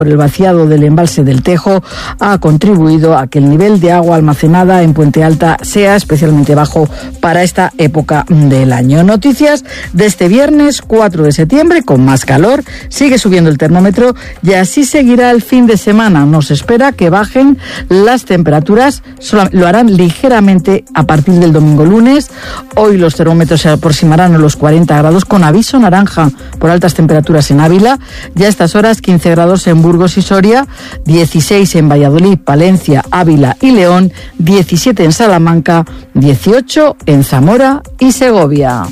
El vaciado del embalse del Tejo ha contribuido a que el nivel de agua almacenada en Puente Alta sea especialmente bajo para esta época del año. Noticias de este viernes 4 de septiembre con más calor, sigue subiendo el termómetro y así seguirá el fin de semana. Nos espera que bajen las temperaturas, lo harán ligeramente a partir del domingo lunes. Hoy los termómetros se aproximarán a los 40 grados con aviso naranja por altas temperaturas en Ávila. Ya a estas horas 15 grados en Burgos y Soria, 16 en Valladolid, Palencia, Ávila y León, 17 en Salamanca, 18 en Zamora y Segovia.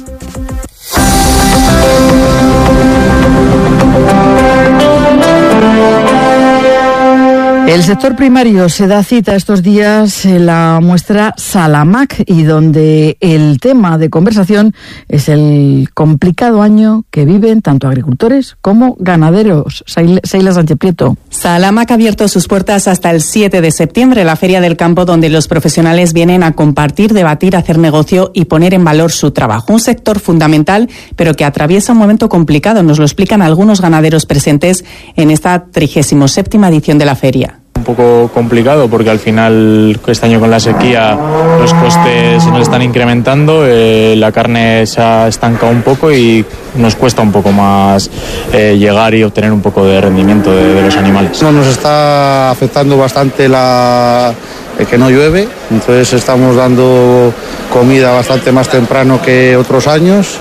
El sector primario se da cita estos días en la muestra Salamac y donde el tema de conversación es el complicado año que viven tanto agricultores como ganaderos. Seila Sánchez Prieto. Salamac ha abierto sus puertas hasta el 7 de septiembre, la Feria del Campo, donde los profesionales vienen a compartir, debatir, hacer negocio y poner en valor su trabajo. Un sector fundamental, pero que atraviesa un momento complicado. Nos lo explican algunos ganaderos presentes en esta 37ª edición de la feria. Un poco complicado porque al final este año con la sequía los costes se nos están incrementando, la carne se ha estancado un poco y nos cuesta un poco más llegar y obtener un poco de rendimiento de los animales. Nos está afectando bastante el que no llueve, entonces estamos dando comida bastante más temprano que otros años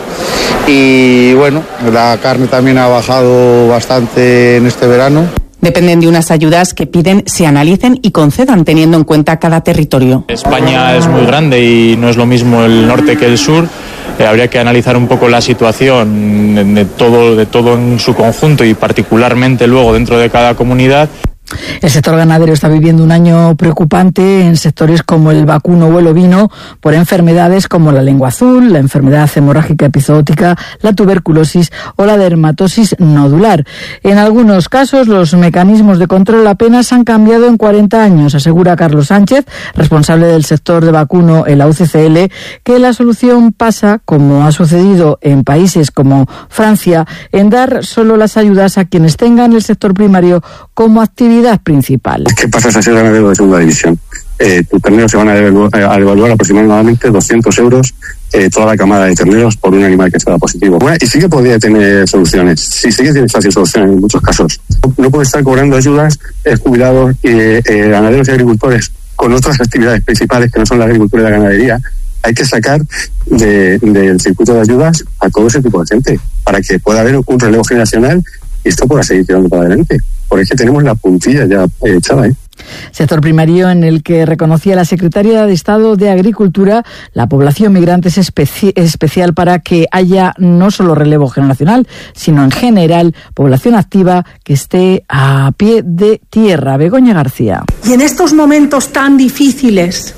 y bueno, la carne también ha bajado bastante en este verano. Dependen de unas ayudas que piden se analicen y concedan teniendo en cuenta cada territorio. España es muy grande y no es lo mismo el norte que el sur. Habría que analizar un poco la situación de todo en su conjunto y particularmente luego dentro de cada comunidad. El sector ganadero está viviendo un año preocupante en sectores como el vacuno o el ovino por enfermedades como la lengua azul, la enfermedad hemorrágica epizootica, la tuberculosis o la dermatosis nodular. En algunos casos los mecanismos de control apenas han cambiado en 40 años, asegura Carlos Sánchez, responsable del sector de vacuno en la UCCL, que la solución pasa, como ha sucedido en países como Francia, en dar solo las ayudas a quienes tengan el sector primario como actividad principal. ¿Qué pasa a ser ganadero de segunda división? Tus terneros se van a evaluar aproximadamente 200 euros toda la camada de terneros por un animal que sea positivo. Bueno, y sí que podría tener soluciones, sí que tiene fácil soluciones en muchos casos. No puede estar cobrando ayudas jubilados y ganaderos y agricultores con otras actividades principales que no son la agricultura y la ganadería. Hay que sacar del circuito de ayudas a todo ese tipo de gente para que pueda haber un relevo generacional y esto pueda seguir tirando para adelante. Por eso tenemos la puntilla ya echada, Sector primario en el que reconocía la secretaria de Estado de Agricultura, la población migrante es especial para que haya no solo relevo generacional, sino en general población activa que esté a pie de tierra. Begoña García. Y en estos momentos tan difíciles,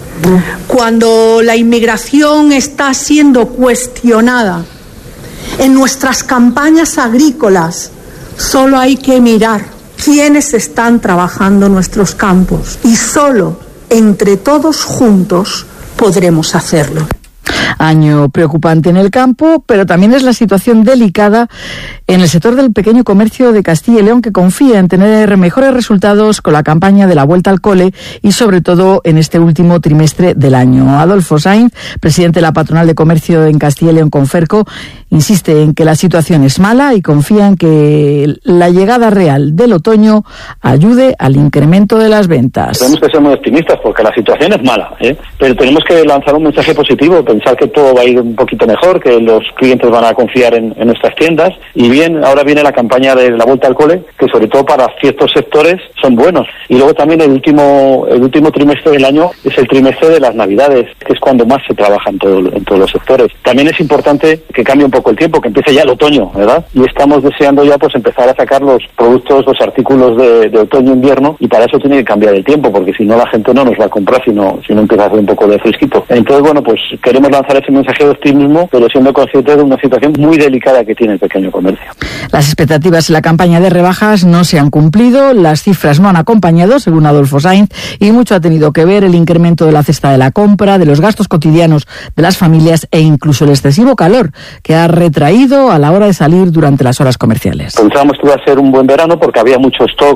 cuando la inmigración está siendo cuestionada en nuestras campañas agrícolas, solo hay que mirar quiénes están trabajando nuestros campos y solo entre todos juntos podremos hacerlo. Año preocupante en el campo, pero también es la situación delicada en el sector del pequeño comercio de Castilla y León, que confía en tener mejores resultados con la campaña de la Vuelta al Cole y sobre todo en este último trimestre del año. Adolfo Sainz, presidente de la Patronal de Comercio en Castilla y León, Conferco, insiste en que la situación es mala y confía en que la llegada real del otoño ayude al incremento de las ventas. Tenemos que ser muy optimistas porque la situación es mala, pero tenemos que lanzar un mensaje positivo, pensar que todo va a ir un poquito mejor, que los clientes van a confiar en nuestras tiendas y bien, ahora viene la campaña de la Vuelta al Cole, que sobre todo para ciertos sectores son buenos. Y luego también el último trimestre del año es el trimestre de las Navidades, que es cuando más se trabaja en todos los sectores. También es importante que cambie un poco el tiempo, que empiece ya el otoño, ¿verdad? Y estamos deseando ya pues empezar a sacar los productos, los artículos de otoño-invierno, y para eso tiene que cambiar el tiempo, porque si no la gente no nos va a comprar si no empieza a hacer un poco de fresquito. Entonces, bueno, pues queremos lanzar ese mensaje de optimismo, pero siendo conscientes de una situación muy delicada que tiene el pequeño comercio. comercio. Las expectativas en la campaña de rebajas no se han cumplido, las cifras no han acompañado, según Adolfo Sainz, y mucho ha tenido que ver el incremento de la cesta de la compra, de los gastos cotidianos de las familias e incluso el excesivo calor que ha retraído a la hora de salir durante las horas comerciales. Pensábamos que iba a ser un buen verano porque había mucho stock